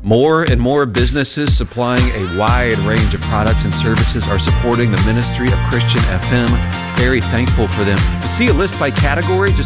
More and more businesses supplying a wide range of products and services are supporting the ministry of Christian FM. Very thankful for them. To see a list by category, just